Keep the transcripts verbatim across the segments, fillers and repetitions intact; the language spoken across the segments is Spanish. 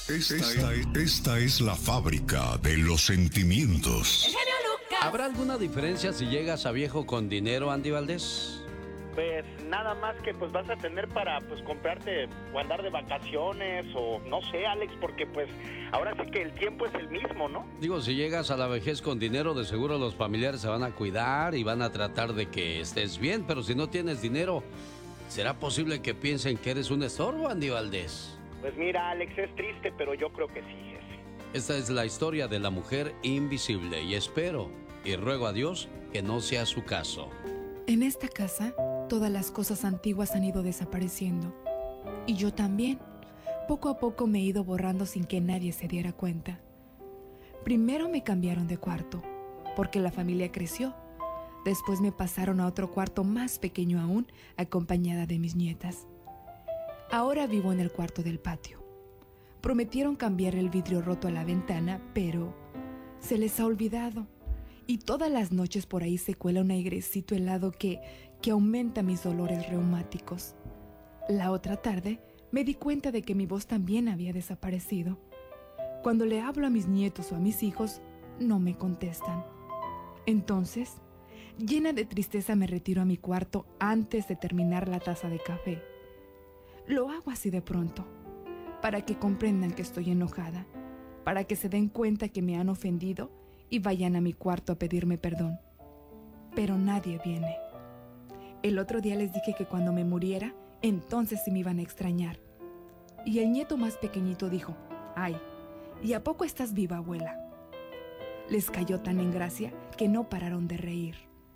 Esta, esta, esta es la fábrica de los sentimientos. ¿Habrá alguna diferencia si llegas a viejo con dinero, Andy Valdés? Pues nada más que pues vas a tener para pues comprarte o andar de vacaciones o no sé, Alex, porque pues ahora sí que el tiempo es el mismo, ¿no? Digo, si llegas a la vejez con dinero, de seguro los familiares se van a cuidar y van a tratar de que estés bien, pero si no tienes dinero, ¿será posible que piensen que eres un estorbo, Andy Valdés? Pues mira, Alex, es triste, pero yo creo que sí, jefe. Esta es la historia de la mujer invisible y espero y ruego a Dios que no sea su caso. En esta casa, todas las cosas antiguas han ido desapareciendo. Y yo también. Poco a poco me he ido borrando sin que nadie se diera cuenta. Primero me cambiaron de cuarto, porque la familia creció. Después me pasaron a otro cuarto más pequeño aún, acompañada de mis nietas. Ahora vivo en el cuarto del patio. Prometieron cambiar el vidrio roto a la ventana, pero se les ha olvidado. Y todas las noches por ahí se cuela un airecito helado que, que aumenta mis dolores reumáticos. La otra tarde me di cuenta de que mi voz también había desaparecido. Cuando le hablo a mis nietos o a mis hijos, no me contestan. Entonces, llena de tristeza me retiro a mi cuarto antes de terminar la taza de café. Lo hago así de pronto, para que comprendan que estoy enojada, para que se den cuenta que me han ofendido y vayan a mi cuarto a pedirme perdón. Pero nadie viene. El otro día les dije que cuando me muriera, entonces sí me iban a extrañar. Y el nieto más pequeñito dijo: «Ay, ¿y a poco estás viva, abuela?». Les cayó tan en gracia que no pararon de reír.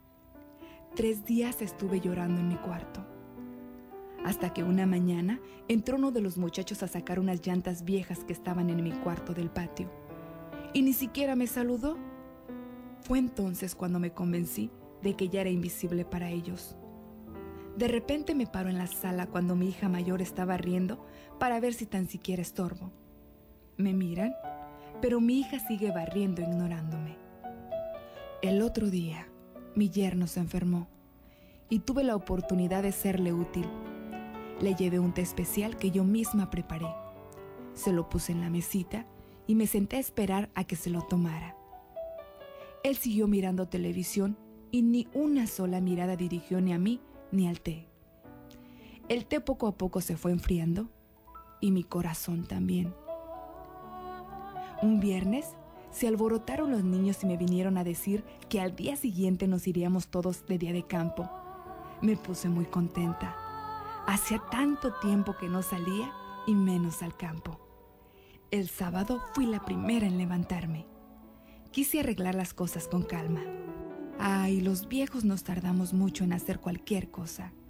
Tres días estuve llorando en mi cuarto. Hasta que una mañana entró uno de los muchachos a sacar unas llantas viejas que estaban en mi cuarto del patio. Y ni siquiera me saludó. Fue entonces cuando me convencí de que ya era invisible para ellos. De repente me paro en la sala cuando mi hija mayor estaba riendo para ver si tan siquiera estorbo. Me miran, pero mi hija sigue barriendo ignorándome. El otro día, mi yerno se enfermó y tuve la oportunidad de serle útil. Le llevé un té especial que yo misma preparé. Se lo puse en la mesita y me senté a esperar a que se lo tomara. Él siguió mirando televisión y ni una sola mirada dirigió ni a mí ni al té. El té poco a poco se fue enfriando y mi corazón también. Un viernes se alborotaron los niños y me vinieron a decir que al día siguiente nos iríamos todos de día de campo. Me puse muy contenta. Hacía tanto tiempo que no salía y menos al campo. El sábado fui la primera en levantarme. Quise arreglar las cosas con calma. Ay, los viejos nos tardamos mucho en hacer cualquier cosa.